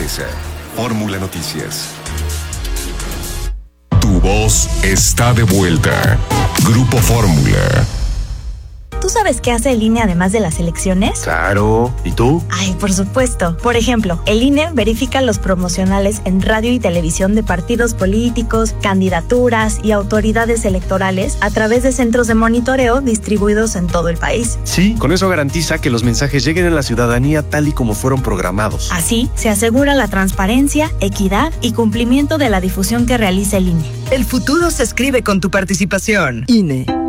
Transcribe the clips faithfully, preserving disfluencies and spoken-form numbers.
empieza Fórmula Noticias. Tu voz está de vuelta. Grupo Fórmula. ¿Tú sabes qué hace el I N E además de las elecciones? Claro. ¿Y tú? Ay, por supuesto. Por ejemplo, el I N E verifica los promocionales en radio y televisión de partidos políticos, candidaturas y autoridades electorales a través de centros de monitoreo distribuidos en todo el país. Sí, con eso garantiza que los mensajes lleguen a la ciudadanía tal y como fueron programados. Así, se asegura la transparencia, equidad y cumplimiento de la difusión que realiza el I N E. El futuro se escribe con tu participación. I N E.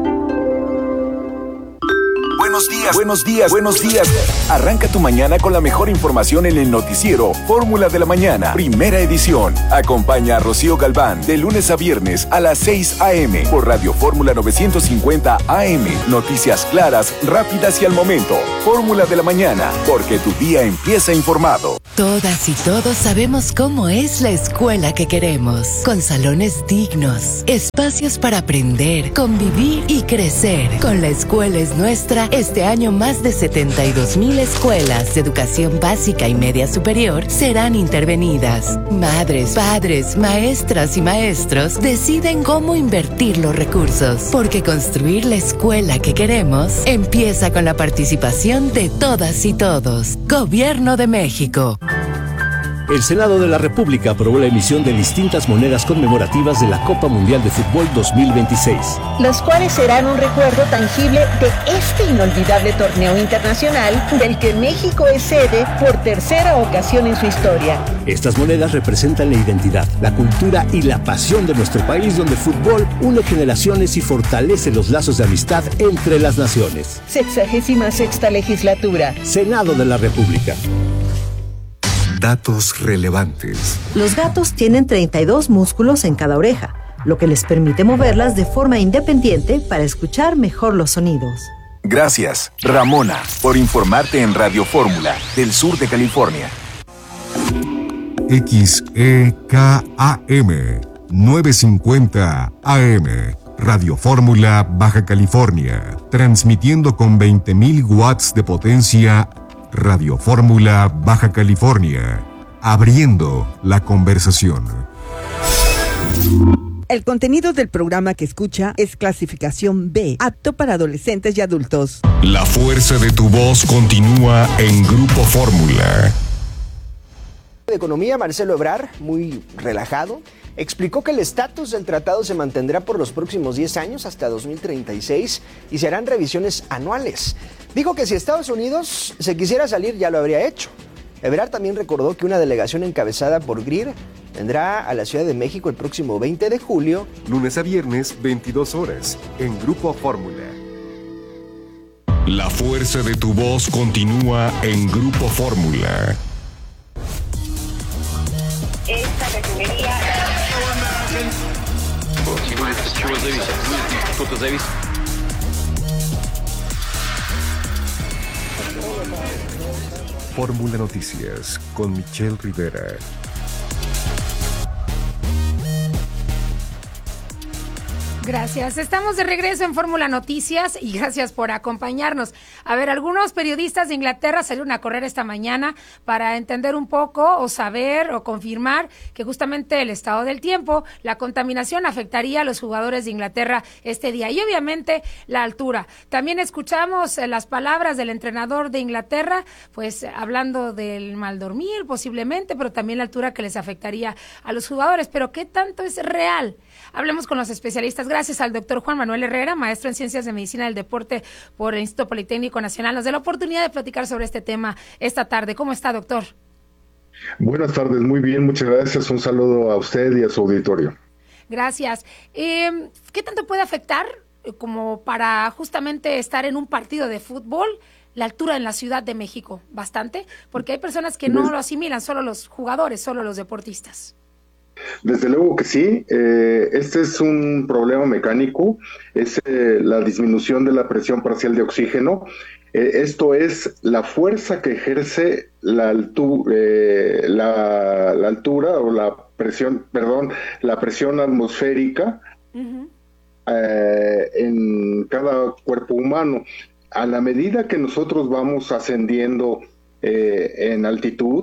Buenos días, buenos días, buenos días. Arranca tu mañana con la mejor información en el noticiero Fórmula de la Mañana, primera edición. Acompaña a Rocío Galván de lunes a viernes a las seis a.m. por Radio Fórmula novecientos cincuenta A M. Noticias claras, rápidas y al momento. Fórmula de la Mañana, porque tu día empieza informado. Todas y todos sabemos cómo es la escuela que queremos, con salones dignos, espacios para aprender, convivir y crecer. Con La Escuela es Nuestra, este año más de setenta y dos mil escuelas de educación básica y media superior serán intervenidas. Madres, padres, maestras y maestros deciden cómo invertir los recursos, porque construir la escuela que queremos empieza con la participación de todas y todos. Gobierno de México. El Senado de la República aprobó la emisión de distintas monedas conmemorativas de la Copa Mundial de Fútbol dos mil veintiséis. Las cuales serán un recuerdo tangible de este inolvidable torneo internacional del que México es sede por tercera ocasión en su historia. Estas monedas representan la identidad, la cultura y la pasión de nuestro país, donde el fútbol une generaciones y fortalece los lazos de amistad entre las naciones. Sexagésima sexta legislatura. Senado de la República. Datos relevantes. Los gatos tienen treinta y dos músculos en cada oreja, lo que les permite moverlas de forma independiente para escuchar mejor los sonidos. Gracias, Ramona, por informarte en Radio Fórmula del sur de California. X E K A M novecientos cincuenta A M. Radio Fórmula Baja California. Transmitiendo con veinte mil watts de potencia. Radio Fórmula Baja California, abriendo la conversación. El contenido del programa que escucha es clasificación B, apto para adolescentes y adultos. La fuerza de tu voz continúa en Grupo Fórmula. De Economía, Marcelo Ebrard, muy relajado, explicó que el estatus del tratado se mantendrá por los próximos diez años hasta dos mil treinta y seis y se harán revisiones anuales. Dijo que si Estados Unidos se quisiera salir ya lo habría hecho. Ebrard también recordó que una delegación encabezada por Greer vendrá a la Ciudad de México el próximo veinte de julio. Lunes a viernes, veintidós horas, en Grupo Fórmula. La fuerza de tu voz continúa en Grupo Fórmula. Esta refinería... Fórmula Noticias con Michelle Rivera. Gracias. Estamos de regreso en Fórmula Noticias y gracias por acompañarnos. A ver, algunos periodistas de Inglaterra salieron a correr esta mañana para entender un poco o saber o confirmar que justamente el estado del tiempo, la contaminación afectaría a los jugadores de Inglaterra este día y obviamente la altura. También escuchamos las palabras del entrenador de Inglaterra, pues hablando del mal dormir posiblemente, pero también la altura que les afectaría a los jugadores. Pero ¿qué tanto es real? Hablemos con los especialistas. Gracias al doctor Juan Manuel Herrera, maestro en Ciencias de Medicina del Deporte por el Instituto Politécnico Nacional. Nos da la oportunidad de platicar sobre este tema esta tarde. ¿Cómo está, doctor? Buenas tardes, muy bien, muchas gracias. Un saludo a usted y a su auditorio. Gracias. Eh, ¿Qué tanto puede afectar como para justamente estar en un partido de fútbol la altura en la Ciudad de México? Bastante, porque hay personas que no lo asimilan, solo los jugadores, solo los deportistas. Desde luego que sí, eh, este es un problema mecánico, es eh, la disminución de la presión parcial de oxígeno. Eh, esto es la fuerza que ejerce la, altu eh, la, la altura o la presión, perdón, la presión atmosférica uh-huh. eh, en cada cuerpo humano. A la medida que nosotros vamos ascendiendo eh, en altitud,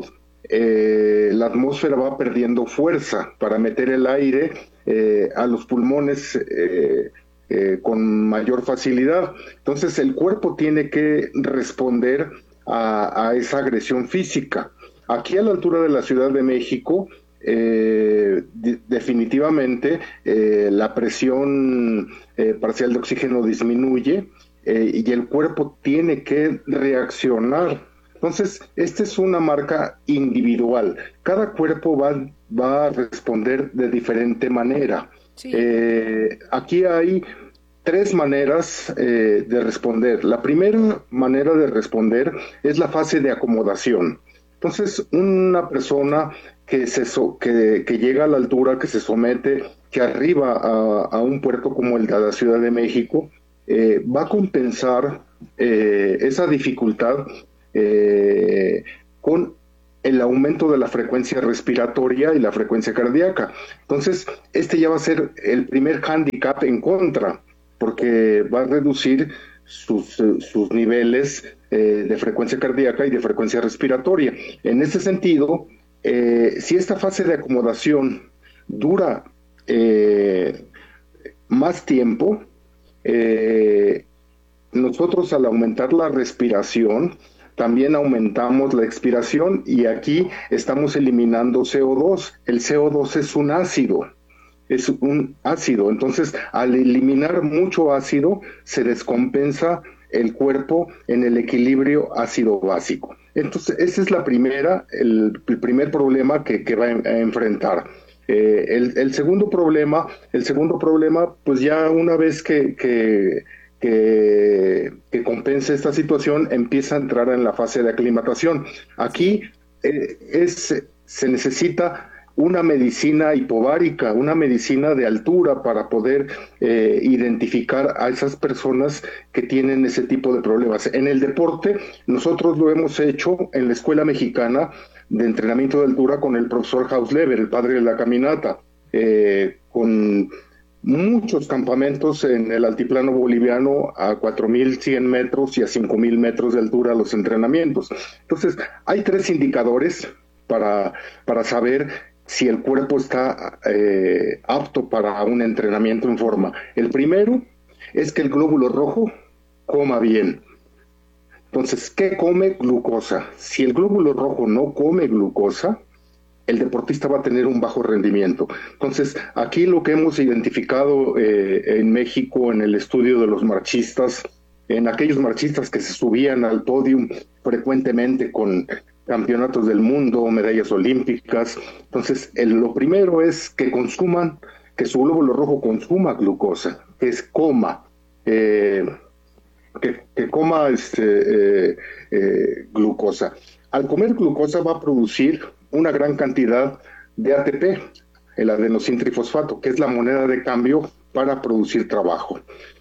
eh, la atmósfera va perdiendo fuerza para meter el aire eh, a los pulmones eh, eh, con mayor facilidad. Entonces el cuerpo tiene que responder a, a esa agresión física. Aquí a la altura de la Ciudad de México, eh, de, definitivamente eh, la presión eh, parcial de oxígeno disminuye eh, y el cuerpo tiene que reaccionar. Entonces, esta es una marca individual. Cada cuerpo va, va a responder de diferente manera. Sí. Eh, aquí hay tres maneras eh, de responder. La primera manera de responder es la fase de acomodación. Entonces, una persona que, se so, que, que llega a la altura, que se somete, que arriba a, a un puerto como el de la Ciudad de México, eh, va a compensar eh, esa dificultad eh, con el aumento de la frecuencia respiratoria y la frecuencia cardíaca. Entonces, este ya va a ser el primer hándicap en contra, porque va a reducir sus, sus niveles eh, de frecuencia cardíaca y de frecuencia respiratoria. En ese sentido, eh, si esta fase de acomodación dura eh, más tiempo, eh, nosotros al aumentar la respiración, también aumentamos la expiración y aquí estamos eliminando C O dos. El C O dos es un ácido. Es un ácido, entonces al eliminar mucho ácido se descompensa el cuerpo en el equilibrio ácido básico. Entonces esa es la primera, el, el primer problema que, que va a enfrentar. Eh, el, el segundo problema, el segundo problema, pues ya una vez que, que, que, que compense esta situación, empieza a entrar en la fase de aclimatación. Aquí eh, es, se necesita una medicina hipovárica, una medicina de altura para poder eh, identificar a esas personas que tienen ese tipo de problemas. En el deporte, nosotros lo hemos hecho en la Escuela Mexicana de Entrenamiento de Altura con el profesor Hausleber, el padre de la caminata, eh, con muchos campamentos en el altiplano boliviano a cuatro mil cien metros y a cinco mil metros de altura los entrenamientos. Entonces, hay tres indicadores para, para saber si el cuerpo está eh, apto para un entrenamiento en forma. El primero es que el glóbulo rojo coma bien. Entonces, ¿qué come? Glucosa. Si el glóbulo rojo no come glucosa, el deportista va a tener un bajo rendimiento. Entonces, aquí lo que hemos identificado eh, en México, en el estudio de los marchistas, en aquellos marchistas que se subían al podio frecuentemente con campeonatos del mundo, medallas olímpicas. Entonces, el, lo primero es que consuman, que su glóbulo rojo consuma glucosa, que es coma, eh, que, que coma este, eh, eh, glucosa. Al comer glucosa va a producir una gran cantidad de A T P, el adenosintrifosfato, que es la moneda de cambio para producir trabajo.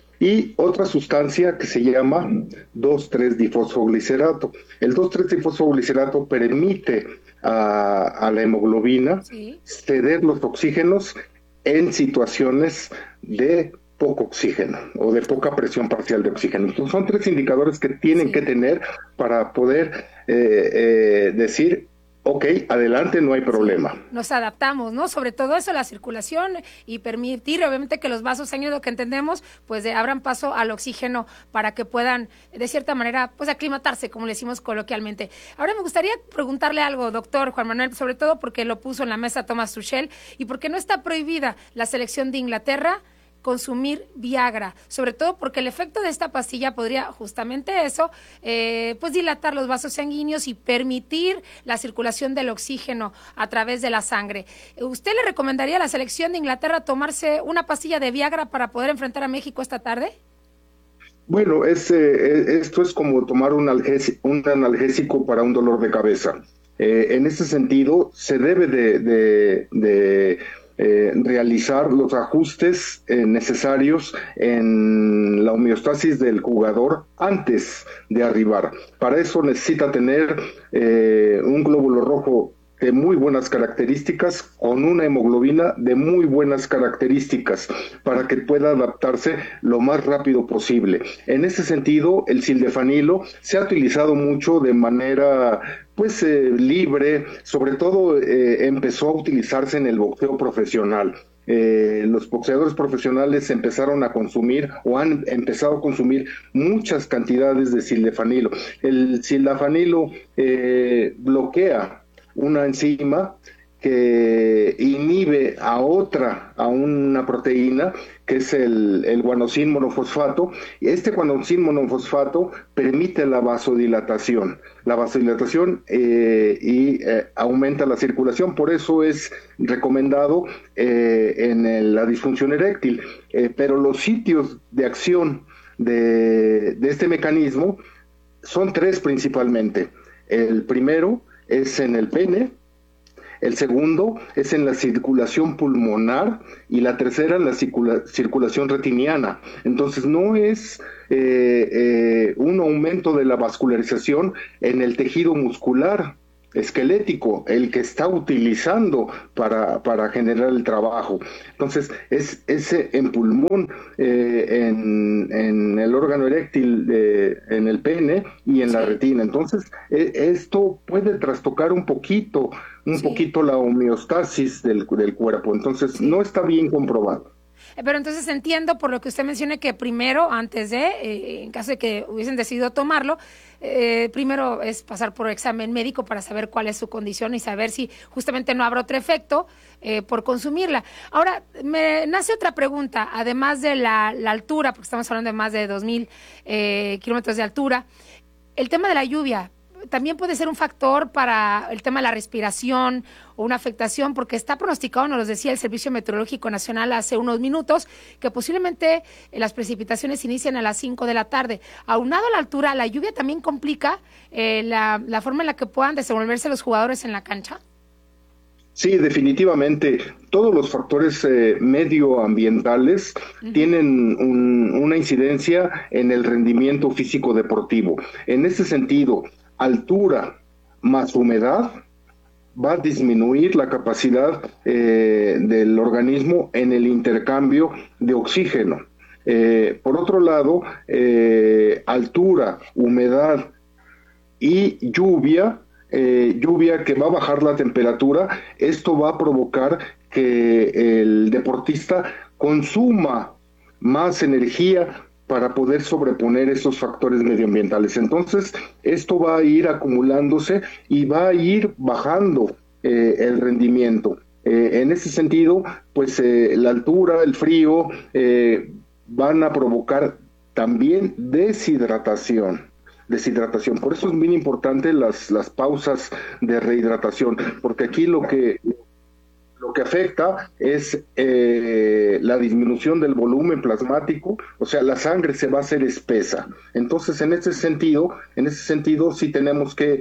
Y otra sustancia que se llama dos tres difosfoglicerato. El dos tres difosfoglicerato permite a, a la hemoglobina ¿Sí? ceder los oxígenos en situaciones de poco oxígeno o de poca presión parcial de oxígeno. Entonces, son tres indicadores que tienen sí. que tener para poder eh, eh, decir, ok, adelante, no hay problema. Nos adaptamos, ¿no? Sobre todo eso, la circulación y permitir, obviamente, que los vasos sanguíneos, lo que entendemos, pues de, abran paso al oxígeno para que puedan, de cierta manera, pues aclimatarse, como le decimos coloquialmente. Ahora me gustaría preguntarle algo, doctor Juan Manuel, sobre todo porque lo puso en la mesa Thomas Tuchel y porque no está prohibida la selección de Inglaterra consumir Viagra, sobre todo porque el efecto de esta pastilla podría justamente eso, eh, pues dilatar los vasos sanguíneos y permitir la circulación del oxígeno a través de la sangre. ¿Usted le recomendaría a la selección de Inglaterra tomarse una pastilla de Viagra para poder enfrentar a México esta tarde? Bueno, es, eh, esto es como tomar un, algesi- un analgésico para un dolor de cabeza. Eh, en ese sentido, se debe de... de, de Eh, realizar los ajustes eh, necesarios en la homeostasis del jugador antes de arribar. Para eso necesita tener eh, un glóbulo rojo de muy buenas características con una hemoglobina de muy buenas características para que pueda adaptarse lo más rápido posible. En ese sentido, el sildenafil se ha utilizado mucho de manera pues eh, libre, sobre todo eh, empezó a utilizarse en el boxeo profesional. Eh, los boxeadores profesionales empezaron a consumir o han empezado a consumir muchas cantidades de sildenafil. El sildenafil eh, bloquea una enzima que inhibe a otra, a una proteína, que es el, el guanosin monofosfato. Este guanosin monofosfato permite la vasodilatación, la vasodilatación eh, y eh, aumenta la circulación. Por eso es recomendado eh, en el, la disfunción eréctil. Eh, pero los sitios de acción de, de este mecanismo son tres principalmente. El primero es en el pene, el segundo es en la circulación pulmonar y la tercera en la circula- circulación retiniana. Entonces no es eh, eh, un aumento de la vascularización en el tejido muscular esquelético el que está utilizando para, para generar el trabajo. Entonces es ese en pulmón, eh, en, en el órgano eréctil, eh, en el pene y en sí. la retina. Entonces eh, esto puede trastocar un poquito un sí. poquito la homeostasis del, del cuerpo. Entonces sí. no está bien comprobado. Pero entonces entiendo por lo que usted menciona que primero, antes de, eh, en caso de que hubiesen decidido tomarlo, eh, primero es pasar por examen médico para saber cuál es su condición y saber si justamente no habrá otro efecto eh, por consumirla. Ahora, me nace otra pregunta, además de la, la altura, porque estamos hablando de más de dos mil eh, kilómetros de altura, el tema de la lluvia también puede ser un factor para el tema de la respiración o una afectación, porque está pronosticado, nos lo decía el Servicio Meteorológico Nacional hace unos minutos, que posiblemente las precipitaciones inician a las cinco de la tarde. Aunado a la altura, ¿la lluvia también complica eh, la, la forma en la que puedan desenvolverse los jugadores en la cancha? Sí, definitivamente. Todos los factores eh, medioambientales uh-huh. tienen un, una incidencia en el rendimiento físico deportivo. En ese sentido, altura más humedad va a disminuir la capacidad eh, del organismo en el intercambio de oxígeno. Eh, por otro lado, eh, altura, humedad y lluvia, eh, lluvia que va a bajar la temperatura, esto va a provocar que el deportista consuma más energía para poder sobreponer estos factores medioambientales. Entonces, esto va a ir acumulándose y va a ir bajando eh, el rendimiento. Eh, en ese sentido, pues eh, la altura, el frío, eh, van a provocar también deshidratación. Deshidratación. Por eso es bien importante las, las pausas de rehidratación, porque aquí lo que... Lo que afecta es eh, la disminución del volumen plasmático, o sea, la sangre se va a hacer espesa. Entonces, en ese sentido, en ese sentido, sí tenemos que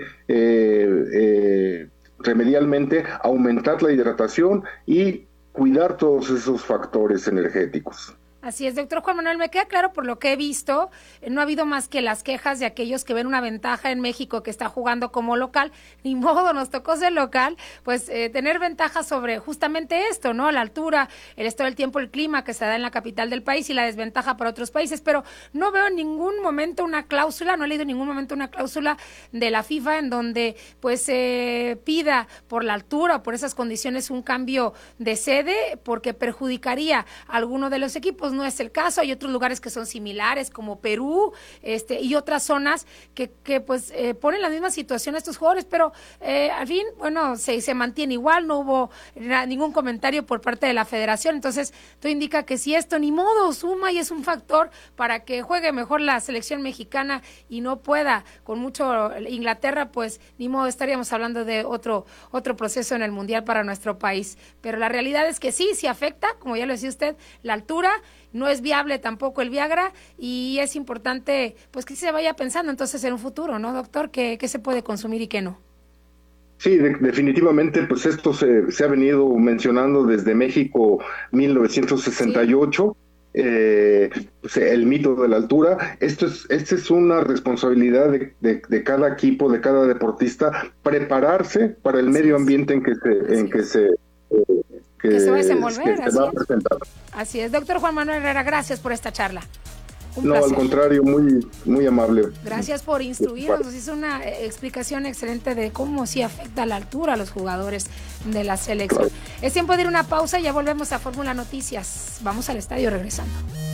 eh, eh, remedialmente aumentar la hidratación y cuidar todos esos factores energéticos. Así es, doctor Juan Manuel, me queda claro por lo que he visto, eh, no ha habido más que las quejas de aquellos que ven una ventaja en México que está jugando como local, ni modo, nos tocó ser local, pues eh, tener ventaja sobre justamente esto, ¿no? La altura, el estado del tiempo, el clima que se da en la capital del país y la desventaja para otros países, pero no veo en ningún momento una cláusula, no he leído en ningún momento una cláusula de la FIFA en donde pues se eh, pida por la altura o por esas condiciones un cambio de sede porque perjudicaría a alguno de los equipos. No es el caso, hay otros lugares que son similares como Perú este y otras zonas que, que pues eh, ponen la misma situación a estos jugadores, pero eh, al fin, bueno, se, se mantiene igual, no hubo na, ningún comentario por parte de la federación, entonces esto indica que si esto ni modo suma y es un factor para que juegue mejor la selección mexicana y no pueda con mucho Inglaterra, pues ni modo estaríamos hablando de otro, otro proceso en el Mundial para nuestro país, pero la realidad es que sí, sí afecta, como ya lo decía usted, la altura. No es viable tampoco el Viagra y es importante pues que se vaya pensando entonces en un futuro, ¿no, doctor? ¿Qué, qué se puede consumir y qué no? Sí, de, definitivamente, pues esto se, se ha venido mencionando desde México mil novecientos sesenta y ocho. eh, pues, el mito de la altura. Esto es, esta es una responsabilidad de, de, de cada equipo, de cada deportista, prepararse para el medio ambiente en que se, en que se, eh, que, que se va a desenvolver. que se va a presentar. Así es, doctor Juan Manuel Herrera, gracias por esta charla. Un no, placer. Al contrario, muy, muy amable. Gracias por instruirnos, nos hizo una explicación excelente de cómo sí afecta la altura a los jugadores de la selección. Claro. Es tiempo de ir a una pausa y ya volvemos a Fórmula Noticias. Vamos al estadio regresando.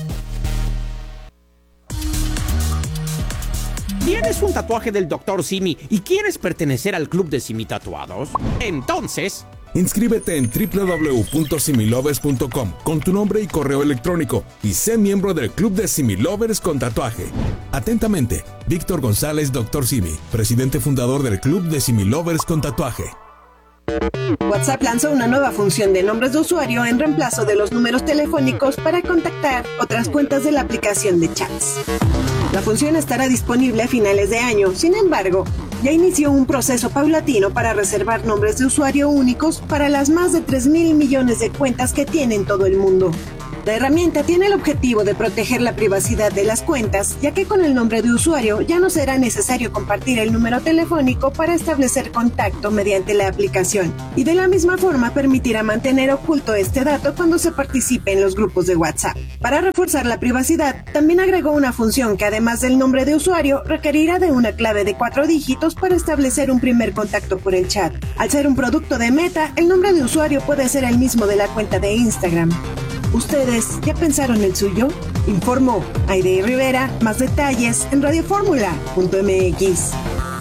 ¿Tienes un tatuaje del doctor Simi y quieres pertenecer al club de Simi Tatuados? Entonces... inscríbete en doble u doble u doble u punto similovers punto com con tu nombre y correo electrónico y sé miembro del club de Similovers con tatuaje. Atentamente, Víctor González, doctor Simi, presidente fundador del club de Similovers con tatuaje. WhatsApp lanzó una nueva función de nombres de usuario en reemplazo de los números telefónicos para contactar otras cuentas de la aplicación de chats. La función estará disponible a finales de año, sin embargo, ya inició un proceso paulatino para reservar nombres de usuario únicos para las más de tres mil millones de cuentas que tiene en todo el mundo. La herramienta tiene el objetivo de proteger la privacidad de las cuentas, ya que con el nombre de usuario ya no será necesario compartir el número telefónico para establecer contacto mediante la aplicación, y de la misma forma permitirá mantener oculto este dato cuando se participe en los grupos de WhatsApp. Para reforzar la privacidad, también agregó una función que además del nombre de usuario, requerirá de una clave de cuatro dígitos para establecer un primer contacto por el chat. Al ser un producto de Meta, el nombre de usuario puede ser el mismo de la cuenta de Instagram. ¿Ustedes ya pensaron el suyo? Informó Aide Rivera. Más detalles en radio fórmula punto m x.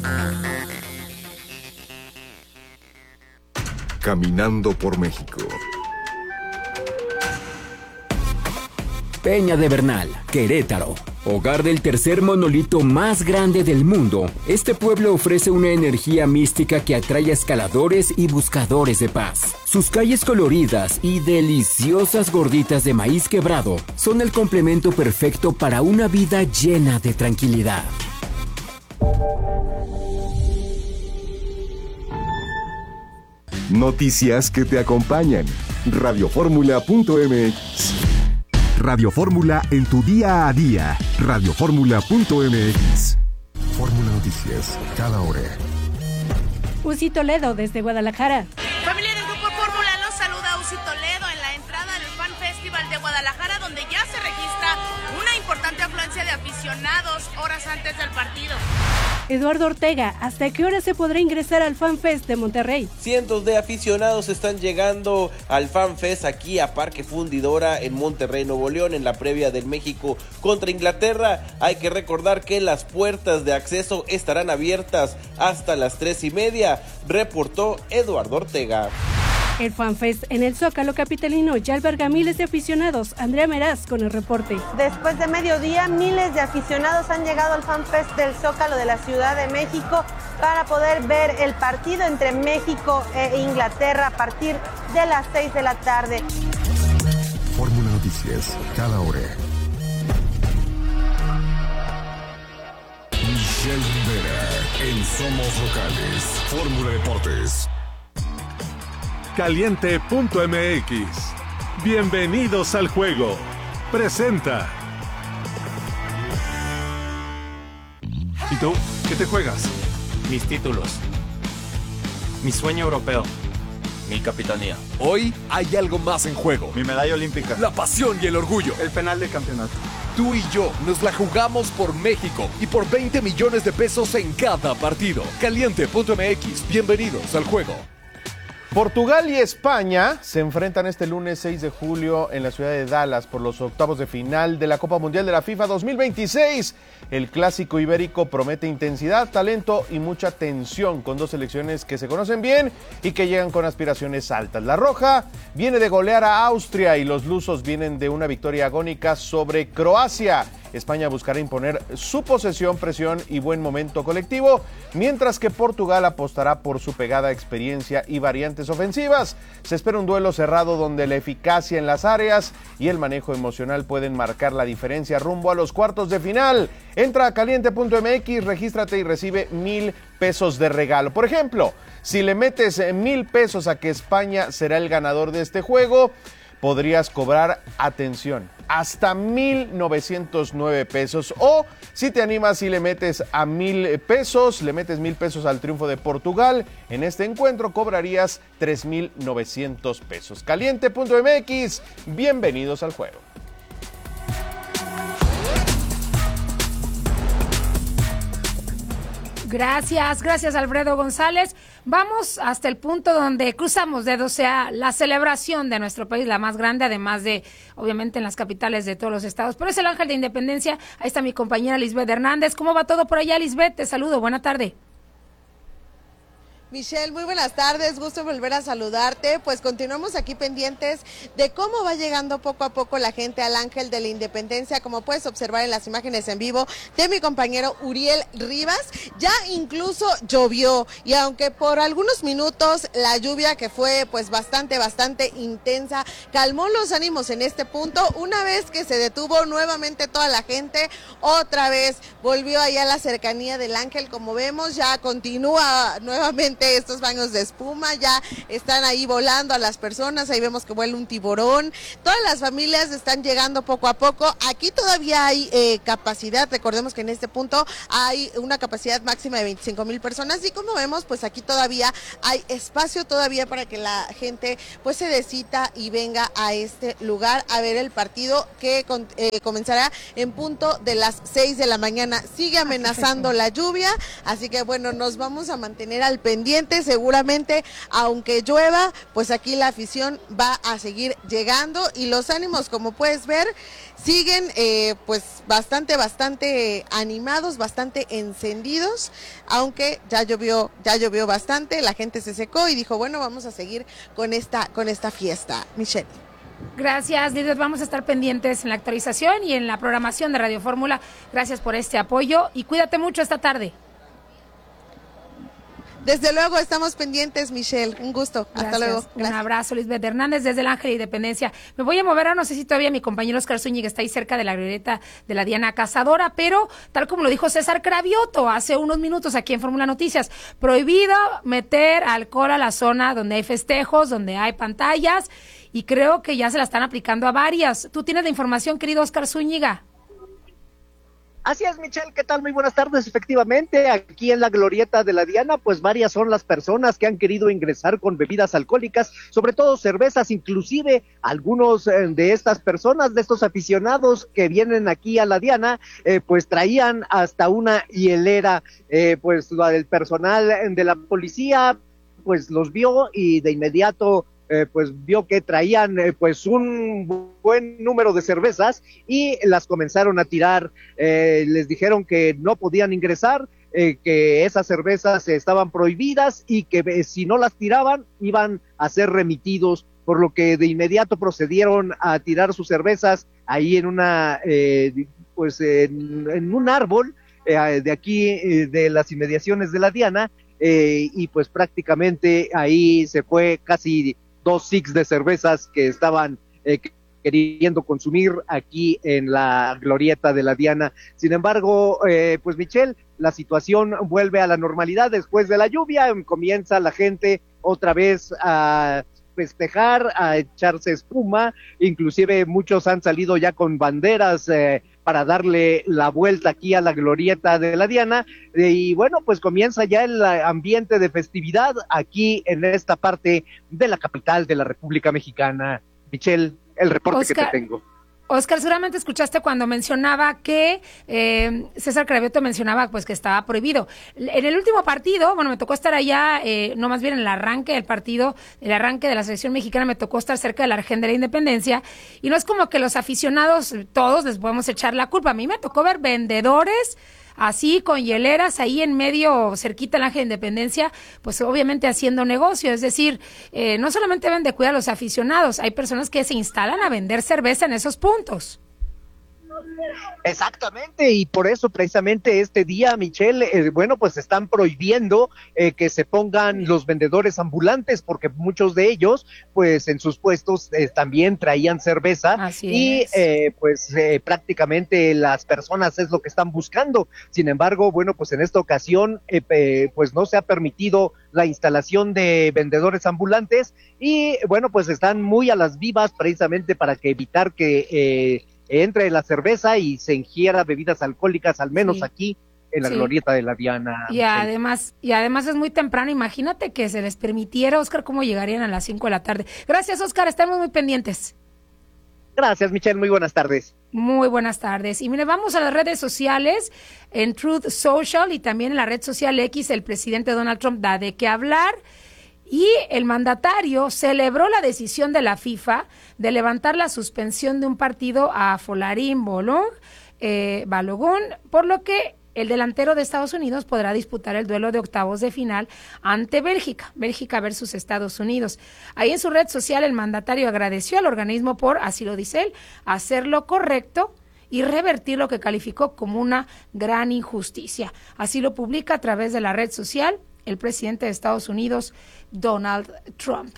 Caminando por México. Peña de Bernal, Querétaro. Hogar del tercer monolito más grande del mundo, este pueblo ofrece una energía mística que atrae a escaladores y buscadores de paz. Sus calles coloridas y deliciosas gorditas de maíz quebrado son el complemento perfecto para una vida llena de tranquilidad. Noticias que te acompañan. radio fórmula punto m x. Radio Fórmula en tu día a día. radio fórmula punto m x. Fórmula Noticias, cada hora. Uzi Toledo desde Guadalajara. Familia del Grupo Fórmula, los saluda Uzi Toledo en la entrada del Fan Festival de Guadalajara, donde ya se registra una importante afluencia de aficionados horas antes del partido. Eduardo Ortega, ¿hasta qué hora se podrá ingresar al FanFest de Monterrey? Cientos de aficionados están llegando al FanFest aquí a Parque Fundidora en Monterrey, Nuevo León, en la previa del México contra Inglaterra. Hay que recordar que las puertas de acceso estarán abiertas hasta las tres y media, reportó Eduardo Ortega. El FanFest en el Zócalo capitalino ya alberga miles de aficionados. Andrea Meraz con el reporte. Después de mediodía, miles de aficionados han llegado al FanFest del Zócalo de la Ciudad de México para poder ver el partido entre México e Inglaterra a partir de las seis de la tarde. Fórmula Noticias, cada hora. Michelle Rivera, en Somos Locales. Fórmula Deportes. Caliente punto m x. Bienvenidos al juego. Presenta. ¿Y tú? ¿Qué te juegas? Mis títulos. Mi sueño europeo. Mi capitanía. Hoy hay algo más en juego. Mi medalla olímpica. La pasión y el orgullo. El penal de campeonato. Tú y yo nos la jugamos por México y por veinte millones de pesos en cada partido. Caliente punto m x. Bienvenidos al juego. Portugal y España se enfrentan este lunes seis de julio en la ciudad de Dallas por los octavos de final de la Copa Mundial de la FIFA dos mil veintiséis. El clásico ibérico promete intensidad, talento y mucha tensión, con dos selecciones que se conocen bien y que llegan con aspiraciones altas. La Roja viene de golear a Austria y los lusos vienen de una victoria agónica sobre Croacia. España buscará imponer su posesión, presión y buen momento colectivo, mientras que Portugal apostará por su pegada, experiencia y variantes ofensivas. Se espera un duelo cerrado donde la eficacia en las áreas y el manejo emocional pueden marcar la diferencia rumbo a los cuartos de final. Entra a caliente punto m x, regístrate y recibe mil pesos de regalo. Por ejemplo, si le metes mil pesos a que España será el ganador de este juego, podrías cobrar, atención, hasta mil novecientos nueve pesos, o si te animas y le metes a mil pesos, le metes mil pesos al triunfo de Portugal, en este encuentro cobrarías tres mil novecientos pesos. Caliente punto m x, bienvenidos al juego. Gracias, gracias Alfredo González. Vamos hasta el punto donde cruzamos dedos, sea la celebración de nuestro país, la más grande, además de, obviamente, en las capitales de todos los estados. Pero es el Ángel de Independencia. Ahí está mi compañera Lisbeth Hernández. ¿Cómo va todo por allá, Lisbeth? Te saludo, buena tarde. Michelle, muy buenas tardes, gusto volver a saludarte. Pues continuamos aquí pendientes de cómo va llegando poco a poco la gente al Ángel de la Independencia, como puedes observar en las imágenes en vivo de mi compañero Uriel Rivas. Ya incluso llovió, y aunque por algunos minutos la lluvia, que fue pues bastante, bastante intensa, calmó los ánimos en este punto, una vez que se detuvo nuevamente toda la gente, otra vez volvió allá a la cercanía del Ángel. Como vemos, ya continúa nuevamente estos baños de espuma, ya están ahí volando a las personas, ahí vemos que vuela un tiburón, todas las familias están llegando poco a poco. Aquí todavía hay eh, capacidad, recordemos que en este punto hay una capacidad máxima de veinticinco mil personas, y como vemos, pues aquí todavía hay espacio todavía para que la gente pues se descita y venga a este lugar a ver el partido, que con, eh, comenzará en punto de las seis de la mañana. Sigue amenazando la lluvia, así que bueno, nos vamos a mantener al pendiente. Seguramente, aunque llueva, pues aquí la afición va a seguir llegando, y los ánimos, como puedes ver, siguen eh, pues bastante, bastante animados, bastante encendidos, aunque ya llovió, ya llovió bastante, la gente se secó y dijo, bueno, vamos a seguir con esta, con esta fiesta. Michelle. Gracias, Lidia. Vamos a estar pendientes en la actualización y en la programación de Radio Fórmula. Gracias por este apoyo y cuídate mucho esta tarde. Desde luego, estamos pendientes, Michelle. Un gusto. Gracias. Hasta luego. Un abrazo, Lisbeth Hernández, desde el Ángel de Independencia. Me voy a mover, a no sé si todavía mi compañero Oscar Zúñiga está ahí cerca de la glorieta de la Diana Cazadora, pero tal como lo dijo César Cravioto hace unos minutos aquí en Fórmula Noticias, prohibido meter alcohol a la zona donde hay festejos, donde hay pantallas, y creo que ya se la están aplicando a varias. ¿Tú tienes la información, querido Oscar Zúñiga? Así es, Michelle, ¿qué tal? Muy buenas tardes. Efectivamente, aquí en la glorieta de la Diana, pues varias son las personas que han querido ingresar con bebidas alcohólicas, sobre todo cervezas, inclusive algunos eh, de estas personas, de estos aficionados que vienen aquí a la Diana, eh, pues traían hasta una hielera, eh, pues el personal de la policía, pues los vio y de inmediato Eh, pues vio que traían eh, pues un buen número de cervezas y las comenzaron a tirar. Eh, les dijeron que no podían ingresar, eh, que esas cervezas estaban prohibidas y que eh, si no las tiraban iban a ser remitidos, por lo que de inmediato procedieron a tirar sus cervezas ahí en una eh, pues en, en un árbol eh, de aquí eh, de las inmediaciones de la Diana, eh, y pues prácticamente ahí se fue casi dos six de cervezas que estaban eh, queriendo consumir aquí en la glorieta de la Diana. Sin embargo, eh, pues Michelle, la situación vuelve a la normalidad después de la lluvia, comienza la gente otra vez a festejar, a echarse espuma, inclusive muchos han salido ya con banderas eh, para darle la vuelta aquí a la glorieta de la Diana, eh, y bueno, pues comienza ya el ambiente de festividad aquí en esta parte de la capital de la República Mexicana. Michelle, el reporte Oscar, que te tengo. Oscar, seguramente escuchaste cuando mencionaba que eh, César Cravioto mencionaba pues que estaba prohibido. En el último partido, bueno, me tocó estar allá, eh, no más bien en el arranque del partido, el arranque de la selección mexicana, me tocó estar cerca del Argen de la Independencia, y no es como que los aficionados, todos les podemos echar la culpa. A mí me tocó ver vendedores así con hieleras ahí en medio, cerquita del Ángel de Independencia, pues obviamente haciendo negocio. Es decir, eh, no solamente deben de cuidar a los aficionados, hay personas que se instalan a vender cerveza en esos puntos. Exactamente, y por eso precisamente este día, Michelle, eh, bueno, pues están prohibiendo eh, que se pongan los vendedores ambulantes, porque muchos de ellos, pues en sus puestos eh, también traían cerveza. Así y eh, pues eh, prácticamente las personas es lo que están buscando. Sin embargo, bueno, pues en esta ocasión, eh, eh, pues no se ha permitido la instalación de vendedores ambulantes y bueno, pues están muy a las vivas precisamente para que evitar que eh, entre la cerveza y se ingiera bebidas alcohólicas, al menos sí. aquí en la sí. glorieta de la Diana. Y además, y además es muy temprano, imagínate que se les permitiera, Oscar, cómo llegarían a las cinco de la tarde. Gracias, Oscar, estamos muy pendientes. Gracias, Michelle, muy buenas tardes. Muy buenas tardes. Y mire, vamos a las redes sociales, en Truth Social y también en la red social X, el presidente Donald Trump da de qué hablar. Y el mandatario celebró la decisión de la FIFA de levantar la suspensión de un partido a Folarin Balogun, eh, Balogun, por lo que el delantero de Estados Unidos podrá disputar el duelo de octavos de final ante Bélgica, Bélgica versus Estados Unidos. Ahí en su red social el mandatario agradeció al organismo por, así lo dice él, hacer lo correcto y revertir lo que calificó como una gran injusticia. Así lo publica a través de la red social el presidente de Estados Unidos, Donald Trump.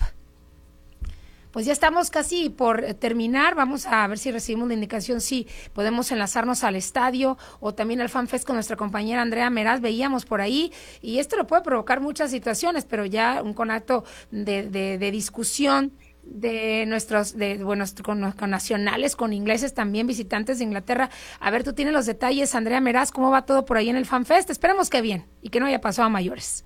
Pues ya estamos casi por terminar, vamos a ver si recibimos la indicación, si podemos enlazarnos al estadio o también al FanFest con nuestra compañera Andrea Meraz, veíamos por ahí, y esto lo puede provocar muchas situaciones, pero ya un conato de, de, de discusión de nuestros, de buenos con, con nacionales, con ingleses también, visitantes de Inglaterra. A ver, tú tienes los detalles, Andrea Meraz, ¿cómo va todo por ahí en el FanFest? Esperemos que bien y que no haya pasado a mayores.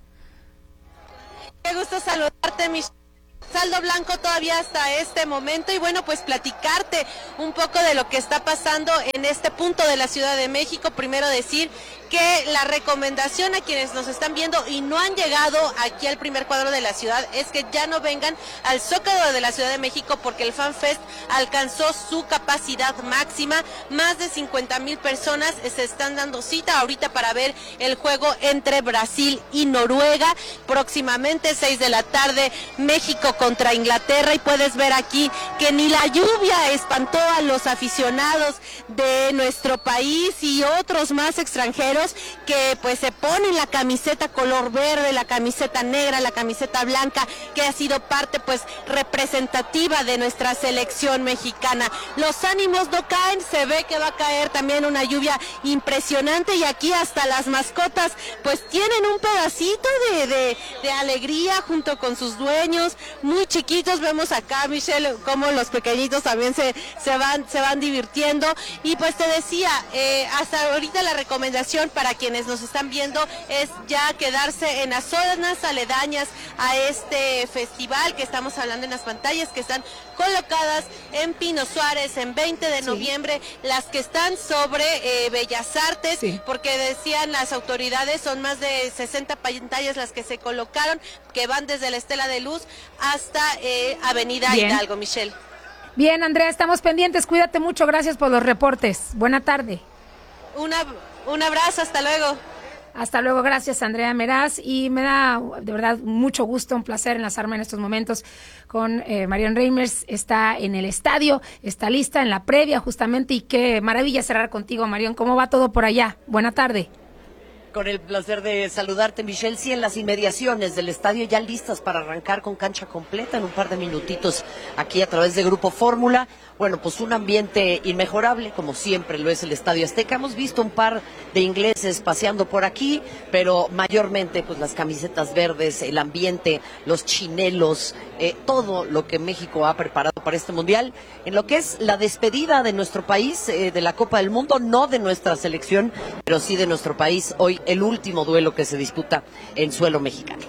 Qué gusto saludarte, mi saldo blanco todavía hasta este momento y bueno, pues platicarte un poco de lo que está pasando en este punto de la Ciudad de México. Primero decir que la recomendación a quienes nos están viendo y no han llegado aquí al primer cuadro de la ciudad es que ya no vengan al Zócalo de la Ciudad de México porque el FanFest alcanzó su capacidad máxima. Más de cincuenta mil personas se están dando cita ahorita para ver el juego entre Brasil y Noruega. Próximamente, seis de la tarde, México contra Inglaterra, y puedes ver aquí que ni la lluvia espantó a los aficionados de nuestro país y otros más extranjeros que pues se ponen la camiseta color verde, la camiseta negra, la camiseta blanca, que ha sido parte pues representativa de nuestra selección mexicana. Los ánimos no caen, se ve que va a caer también una lluvia impresionante y aquí hasta las mascotas pues tienen un pedacito de, de, de alegría junto con sus dueños, muy chiquitos. Vemos acá, Michelle, cómo los pequeñitos también se, se van se van divirtiendo y pues te decía, eh, hasta ahorita la recomendación para quienes nos están viendo es ya quedarse en las zonas aledañas a este festival que estamos hablando en las pantallas que están colocadas en Pino Suárez, en veinte de noviembre, sí. Las que están sobre eh, Bellas Artes, sí. Porque decían las autoridades, son más de sesenta pantallas las que se colocaron, que van desde la Estela de Luz hasta eh, Avenida Bien. Hidalgo, Michelle. Bien, Andrea, estamos pendientes, cuídate mucho, gracias por los reportes. Buena tarde. Una, un abrazo, hasta luego. Hasta luego, gracias Andrea Meraz, y me da de verdad mucho gusto, un placer enlazarme en estos momentos con eh, Marion Reimers. Está en el estadio, está lista en la previa justamente, y qué maravilla cerrar contigo, Marion. ¿Cómo va todo por allá? Buena tarde. Con el placer de saludarte, Michelle. Sí, en las inmediaciones del estadio, ya listas para arrancar con cancha completa en un par de minutitos aquí a través de Grupo Fórmula. Bueno, pues un ambiente inmejorable, como siempre lo es el Estadio Azteca. Hemos visto un par de ingleses paseando por aquí, pero mayormente pues las camisetas verdes, el ambiente, los chinelos, eh, todo lo que México ha preparado para este Mundial. En lo que es la despedida de nuestro país, eh, de la Copa del Mundo, no de nuestra selección, pero sí de nuestro país. Hoy el último duelo que se disputa en suelo mexicano.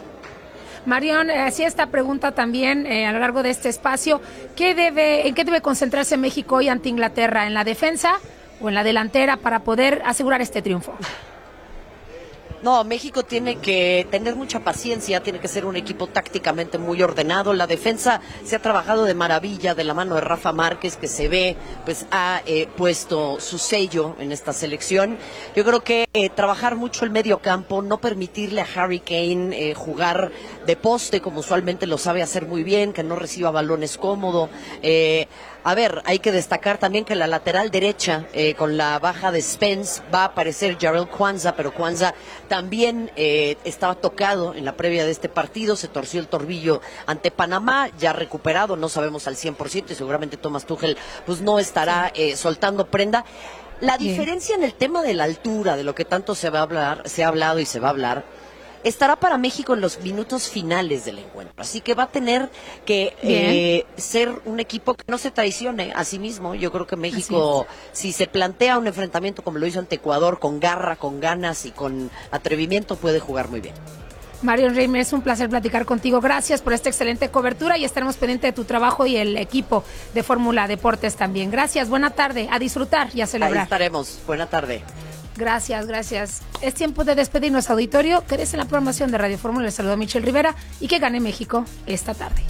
Marion, hacía eh, esta pregunta también eh, a lo largo de este espacio. ¿Qué debe, ¿En qué debe concentrarse México hoy ante Inglaterra? ¿En la defensa o en la delantera para poder asegurar este triunfo? No, México tiene que tener mucha paciencia, tiene que ser un equipo tácticamente muy ordenado. La defensa se ha trabajado de maravilla de la mano de Rafa Márquez, que se ve, pues ha eh, puesto su sello en esta selección. Yo creo que eh, trabajar mucho el medio campo, no permitirle a Harry Kane eh, jugar de poste como usualmente lo sabe hacer muy bien, que no reciba balones cómodo. Eh, A ver, hay que destacar también que la lateral derecha, eh, con la baja de Spence, va a aparecer Jarell Kwanza, pero Kwanza también eh, estaba tocado en la previa de este partido, se torció el tobillo ante Panamá, ya recuperado, no sabemos al cien por ciento y seguramente Thomas Tuchel pues no estará eh, soltando prenda. La diferencia en el tema de la altura, de lo que tanto se va a hablar, se ha hablado y se va a hablar, estará para México en los minutos finales del encuentro. Así que va a tener que eh, ser un equipo que no se traicione a sí mismo. Yo creo que México, si se plantea un enfrentamiento como lo hizo ante Ecuador, con garra, con ganas y con atrevimiento, puede jugar muy bien. Marion Reimer, es un placer platicar contigo. Gracias por esta excelente cobertura y estaremos pendientes de tu trabajo y el equipo de Fórmula Deportes también. Gracias, buena tarde, a disfrutar y a celebrar. Ahí estaremos, buena tarde. Gracias, gracias. Es tiempo de despedirnos, auditorio. Quédese en la programación de Radio Fórmula. Les saludo a Michelle Rivera y que gane México esta tarde.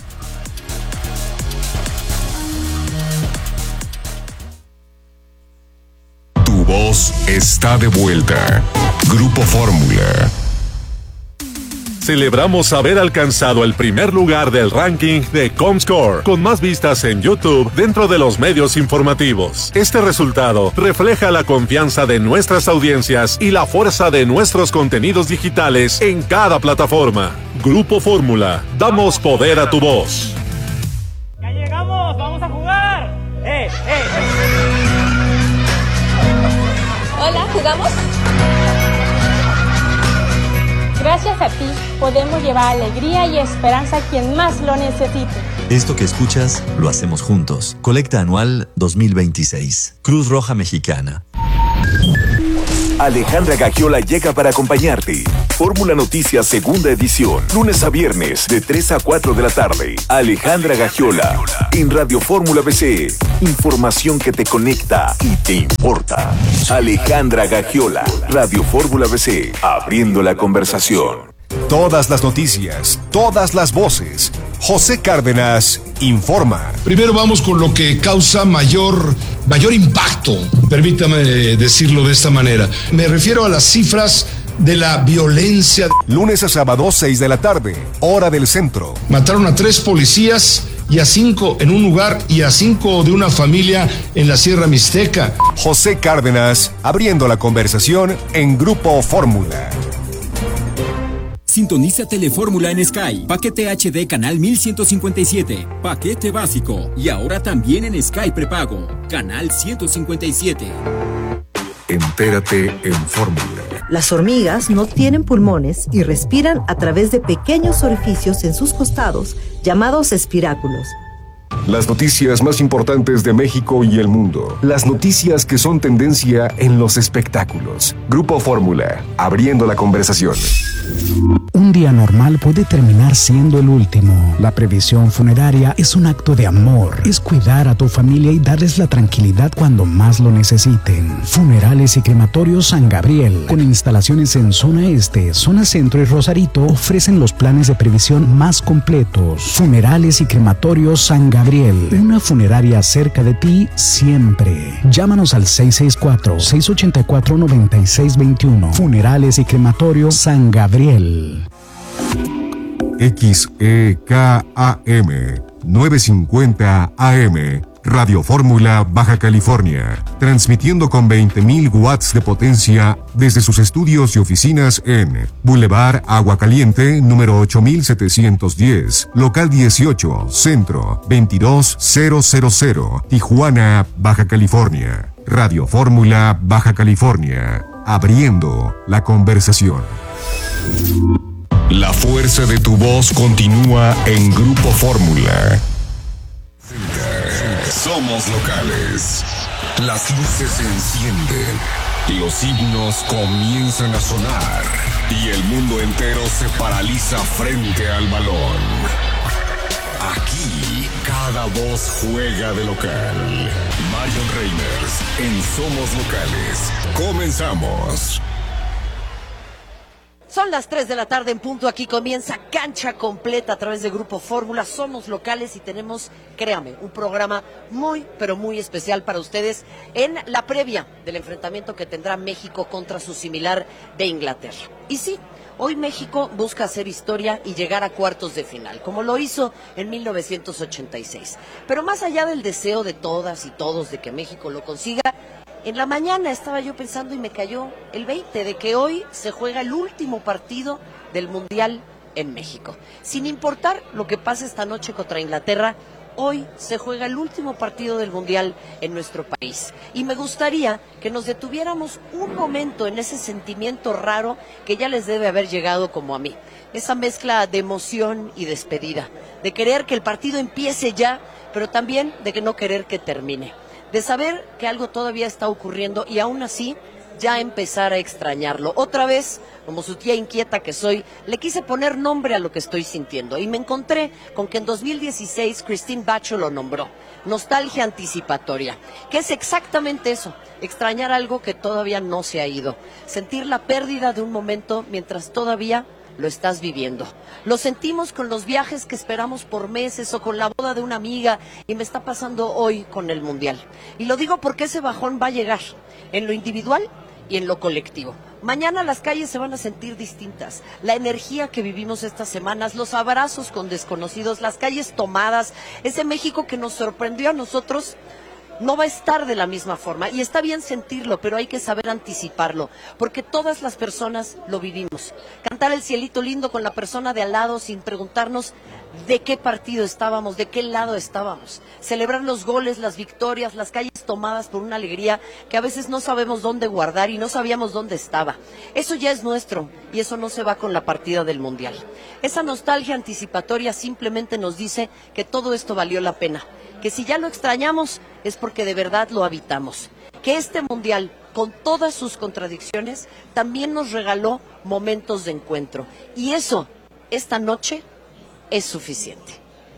Tu voz está de vuelta. Grupo Fórmula. Celebramos haber alcanzado el primer lugar del ranking de Comscore, con más vistas en YouTube dentro de los medios informativos. Este resultado refleja la confianza de nuestras audiencias y la fuerza de nuestros contenidos digitales en cada plataforma. Grupo Fórmula, damos poder a tu voz. ¡Ya llegamos! ¡Vamos a jugar! ¡Eh, eh! Hola, ¿jugamos? Gracias a ti, podemos llevar alegría y esperanza a quien más lo necesite. Esto que escuchas, lo hacemos juntos. Colecta Anual dos mil veintiséis. Cruz Roja Mexicana. Alejandra Gagiola llega para acompañarte. Fórmula Noticias Segunda Edición. Lunes a viernes de tres a cuatro de la tarde. Alejandra Gagiola en Radio Fórmula B C. Información que te conecta y te importa. Alejandra Gagiola, Radio Fórmula B C. Abriendo la conversación. Todas las noticias, todas las voces. José Cárdenas informa. Primero vamos con lo que causa mayor, mayor impacto, permítame decirlo de esta manera. Me refiero a las cifras de la violencia. Lunes a sábado, seis de la tarde, hora del centro. Mataron a tres policías y a cinco en un lugar y a cinco de una familia en la Sierra Mixteca. José Cárdenas, abriendo la conversación en Grupo Fórmula. Sintoniza Telefórmula en Sky. Paquete H D Canal mil ciento cincuenta y siete. Paquete básico. Y ahora también en Sky Prepago. Canal ciento cincuenta y siete. Entérate en Fórmula. Las hormigas no tienen pulmones y respiran a través de pequeños orificios en sus costados, llamados espiráculos. Las noticias más importantes de México y el mundo. Las noticias que son tendencia en los espectáculos. Grupo Fórmula, abriendo la conversación. Un día normal puede terminar siendo el último. La previsión funeraria es un acto de amor. Es cuidar a tu familia y darles la tranquilidad cuando más lo necesiten. Funerales y Crematorios San Gabriel, con instalaciones en Zona Este, Zona Centro y Rosarito, ofrecen los planes de previsión más completos. Funerales y Crematorios San Gabriel, una funeraria cerca de ti siempre. Llámanos al seis seis cuatro, seis ocho cuatro, nueve seis dos uno. Funerales y Crematorios San Gabriel. X E K A M novecientos cincuenta A M, Radio Fórmula Baja California, transmitiendo con veinte mil watts de potencia desde sus estudios y oficinas en Boulevard Agua Caliente, número ocho mil setecientos diez, local dieciocho, Centro, veintidós mil, Tijuana, Baja California. Radio Fórmula Baja California, abriendo la conversación. La fuerza de tu voz continúa en Grupo Fórmula. Somos locales. Las luces se encienden, los himnos comienzan a sonar y el mundo entero se paraliza frente al balón. Aquí cada voz juega de local. Marion Reimers en Somos Locales. Comenzamos. Son las tres de la tarde en punto, aquí comienza Cancha Completa a través de Grupo Fórmula. Somos locales y tenemos, créame, un programa muy, pero muy especial para ustedes en la previa del enfrentamiento que tendrá México contra su similar de Inglaterra. Y sí, hoy México busca hacer historia y llegar a cuartos de final, como lo hizo en mil novecientos ochenta y seis. Pero más allá del deseo de todas y todos de que México lo consiga, en la mañana estaba yo pensando y me cayó el veinte de que hoy se juega el último partido del Mundial en México. Sin importar lo que pase esta noche contra Inglaterra, hoy se juega el último partido del Mundial en nuestro país. Y me gustaría que nos detuviéramos un momento en ese sentimiento raro que ya les debe haber llegado como a mí. Esa mezcla de emoción y despedida, de querer que el partido empiece ya, pero también de que no querer que termine. De saber que algo todavía está ocurriendo y aún así ya empezar a extrañarlo. Otra vez, como su tía inquieta que soy, le quise poner nombre a lo que estoy sintiendo y me encontré con que en dos mil dieciséis Christine Bacho lo nombró, nostalgia anticipatoria, que es exactamente eso, extrañar algo que todavía no se ha ido, sentir la pérdida de un momento mientras todavía lo estás viviendo. Lo sentimos con los viajes que esperamos por meses o con la boda de una amiga y me está pasando hoy con el Mundial. Y lo digo porque ese bajón va a llegar en lo individual y en lo colectivo. Mañana las calles se van a sentir distintas. La energía que vivimos estas semanas, los abrazos con desconocidos, las calles tomadas, ese México que nos sorprendió a nosotros, no va a estar de la misma forma y está bien sentirlo, pero hay que saber anticiparlo, porque todas las personas lo vivimos. Cantar el cielito lindo con la persona de al lado sin preguntarnos de qué partido estábamos, de qué lado estábamos. Celebrar los goles, las victorias, las calles tomadas por una alegría que a veces no sabemos dónde guardar y no sabíamos dónde estaba. Eso ya es nuestro y eso no se va con la partida del Mundial. Esa nostalgia anticipatoria simplemente nos dice que todo esto valió la pena, que si ya lo extrañamos es porque de verdad lo habitamos, que este Mundial, con todas sus contradicciones, también nos regaló momentos de encuentro, y eso, esta noche, es suficiente.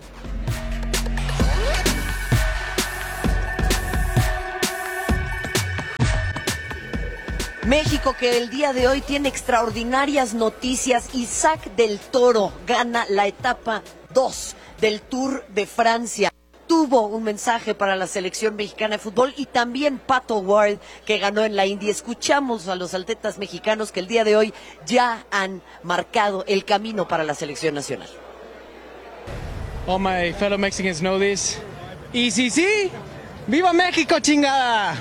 México, que el día de hoy tiene extraordinarias noticias. Isaac del Toro gana la etapa dos del Tour de Francia. Tuvo un mensaje para la selección mexicana de fútbol y también Pato Ward, que ganó en la Indy. Escuchamos a los atletas mexicanos que el día de hoy ya han marcado el camino para la selección nacional. All my fellow Mexicans know this. Y sí, sí, ¡viva México, chingada!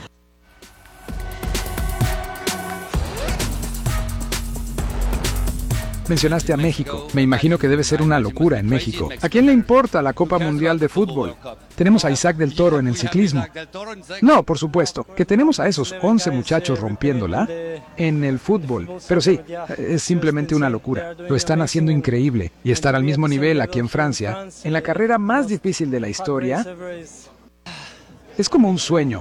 Mencionaste a México. Me imagino que debe ser una locura en México. ¿A quién le importa la Copa Mundial de Fútbol? Tenemos a Isaac del Toro en el ciclismo. No, por supuesto, que tenemos a esos once muchachos rompiéndola en el fútbol. Pero sí, es simplemente una locura. Lo están haciendo increíble. Y estar al mismo nivel aquí en Francia, en la carrera más difícil de la historia, es como un sueño.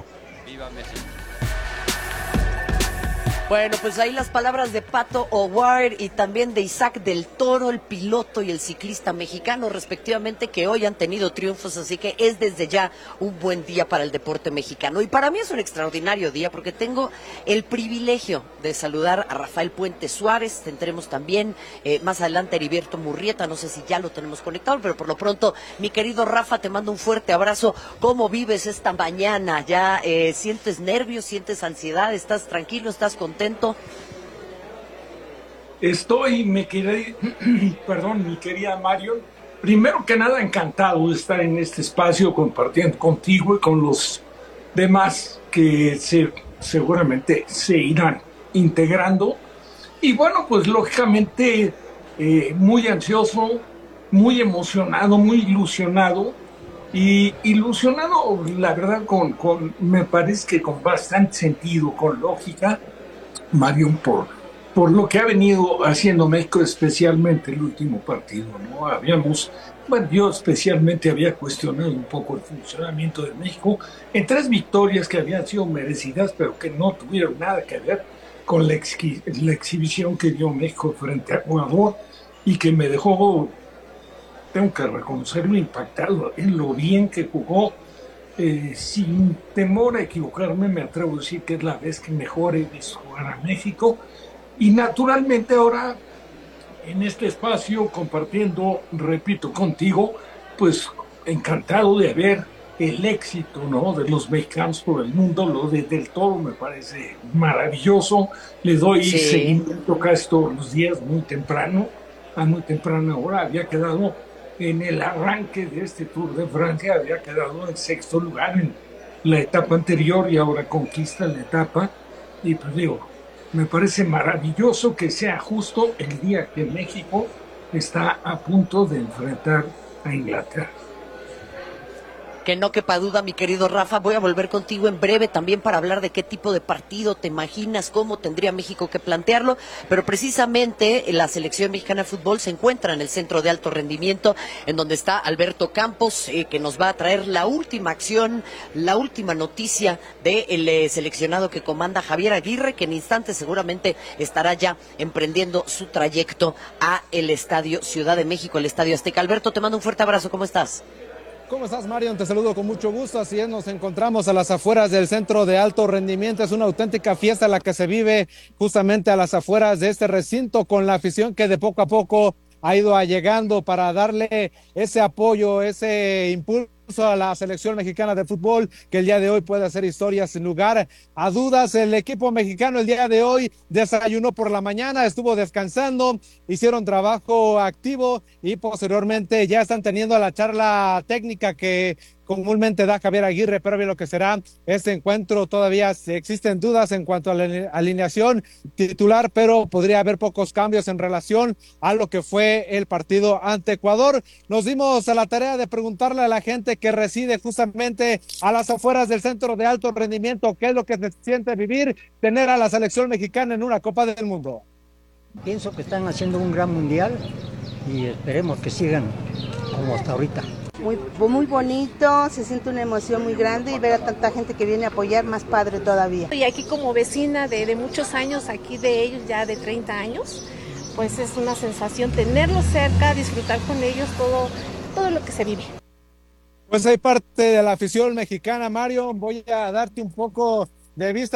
Bueno, pues ahí las palabras de Pato O'Ward y también de Isaac del Toro, el piloto y el ciclista mexicano, respectivamente, que hoy han tenido triunfos, así que es desde ya un buen día para el deporte mexicano. Y para mí es un extraordinario día porque tengo el privilegio de saludar a Rafael Puente Suárez. Tendremos también eh, más adelante a Heriberto Murrieta, no sé si ya lo tenemos conectado, pero por lo pronto, mi querido Rafa, te mando un fuerte abrazo. ¿Cómo vives esta mañana? ¿Ya eh, sientes nervios, sientes ansiedad? ¿Estás tranquilo, estás contento? Estoy, me quedé, perdón, mi querida Mario, primero que nada encantado de estar en este espacio compartiendo contigo y con los demás que se, seguramente se irán integrando. Y bueno, pues lógicamente eh, muy ansioso, muy emocionado, muy ilusionado. Y ilusionado, la verdad, con, con, me parece que con bastante sentido, con lógica, Mario, por, por lo que ha venido haciendo México, especialmente el último partido, ¿no? Habíamos, bueno, yo especialmente había cuestionado un poco el funcionamiento de México en tres victorias que habían sido merecidas, pero que no tuvieron nada que ver con la, ex, la exhibición que dio México frente a Ecuador y que me dejó, tengo que reconocerlo, impactado en lo bien que jugó. Eh, sin temor a equivocarme, me atrevo a decir que es la vez que mejor he visto jugar a México, Y naturalmente ahora en este espacio compartiendo, repito, contigo, pues encantado de ver el éxito, ¿no?, de los mexicanos por el mundo. Lo de Del Toro me parece maravilloso. Le doy Sí. seguimiento casi todos los días, muy temprano, a muy temprana hora. Había quedado en el arranque de este Tour de Francia, había quedado en sexto lugar en la etapa anterior y ahora conquista la etapa. Y pues digo, me parece maravilloso que sea justo el día que México está a punto de enfrentar a Inglaterra. Que no quepa duda, mi querido Rafa, voy a volver contigo en breve también para hablar de qué tipo de partido te imaginas, cómo tendría México que plantearlo, pero precisamente la selección mexicana de fútbol se encuentra en el centro de alto rendimiento, en donde está Alberto Campos, eh, que nos va a traer la última acción, la última noticia del eh, seleccionado que comanda Javier Aguirre, que en instantes seguramente estará ya emprendiendo su trayecto a el Estadio Ciudad de México, el Estadio Azteca. Alberto, te mando un fuerte abrazo, ¿cómo estás? ¿Cómo estás, Marion? Te saludo con mucho gusto. Así es, nos encontramos a las afueras del centro de alto rendimiento. Es una auténtica fiesta la que se vive justamente a las afueras de este recinto, con la afición que de poco a poco ha ido llegando para darle ese apoyo, ese impulso a la selección mexicana de fútbol, que el día de hoy puede hacer historia sin lugar a dudas. El equipo mexicano el día de hoy desayunó por la mañana, estuvo descansando, hicieron trabajo activo y posteriormente ya están teniendo la charla técnica que comúnmente da Javier Aguirre previo a lo que será este encuentro. Todavía existen dudas en cuanto a la alineación titular, pero podría haber pocos cambios en relación a lo que fue el partido ante Ecuador. Nos dimos a la tarea de preguntarle a la gente que reside justamente a las afueras del centro de alto rendimiento qué es lo que se siente vivir, tener a la selección mexicana en una Copa del Mundo. Pienso que están haciendo un gran mundial y esperemos que sigan como hasta ahorita. Muy, muy bonito, se siente una emoción muy grande y ver a tanta gente que viene a apoyar, más padre todavía. Y aquí como vecina de, de muchos años, aquí de ellos ya de treinta años, pues es una sensación tenerlos cerca, disfrutar con ellos todo, todo lo que se vive. Pues hay parte de la afición mexicana, Mario. Voy a darte un poco de vista